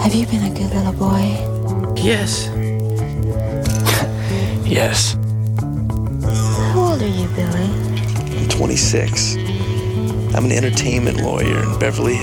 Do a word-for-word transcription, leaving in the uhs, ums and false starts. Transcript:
Have you been a good little boy? Yes. Yes. How old are you, Billy? I'm twenty-six. I'm an entertainment lawyer in Beverly